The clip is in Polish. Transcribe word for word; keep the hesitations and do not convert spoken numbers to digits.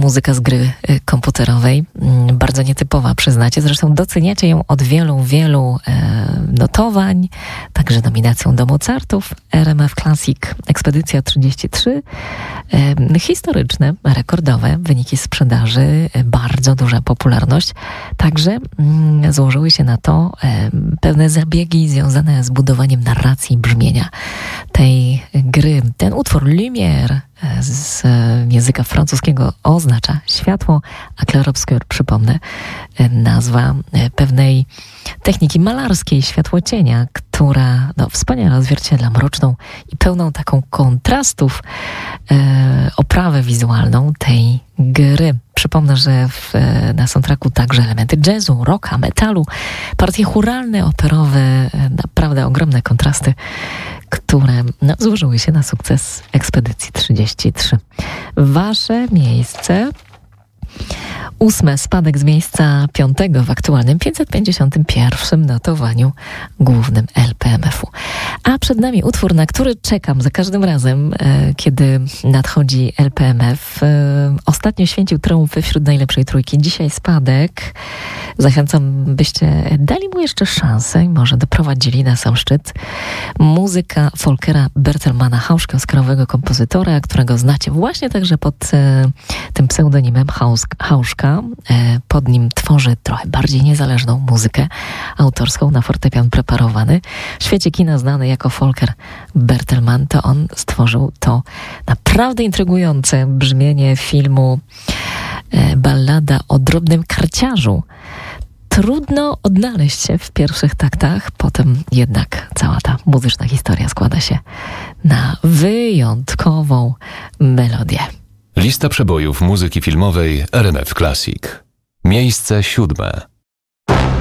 muzyka z gry komputerowej. Bardzo nietypowa, przyznacie. Zresztą doceniacie ją od wielu, wielu e, notowań. Także nominacją do Mozartów, R M F Classic Ekspedycja trzydzieści trzy. E, historyczne, rekordowe wyniki sprzedaży, e, bardzo duża popularność. Także mm, złożyły się na to e, pewne zabiegi związane z budowaniem narracji i brzmienia tej gry. Ten utwór Lumière z języka francuskiego oznacza światło, a clair-obscur, przypomnę, nazwa pewnej techniki malarskiej, światłocienia, która no, wspaniale odzwierciedla mroczną i pełną taką kontrastów e, oprawę wizualną tej gry. Przypomnę, że w, na soundtracku także elementy jazzu, rocka, metalu, partie chóralne, operowe, naprawdę ogromne kontrasty, które no, złożyły się na sukces Ekspedycji trzydzieści trzy. Wasze miejsce ósme, spadek z miejsca piątego w aktualnym pięćset pięćdziesiątym pierwszym notowaniu głównym L P M F u. A przed nami utwór, na który czekam za każdym razem, e, kiedy nadchodzi L P M F. E, ostatnio święcił triumfy wśród najlepszej trójki. Dzisiaj spadek. Zachęcam, byście dali mu jeszcze szansę i może doprowadzili na sam szczyt. Muzyka Volkera Bertelmana Hauschka, oscarowego kompozytora, którego znacie właśnie także pod e, tym pseudonimem Hauschka. E, pod nim tworzy trochę bardziej niezależną muzykę autorską na fortepian preparowany. W świecie kina znany jako Volker Bertelmann, to on stworzył to naprawdę intrygujące brzmienie filmu e, Ballada o drobnym karciarzu. Trudno odnaleźć się w pierwszych taktach, potem jednak cała ta muzyczna historia składa się na wyjątkową melodię. Lista przebojów muzyki filmowej R M F Classic. Miejsce siódme.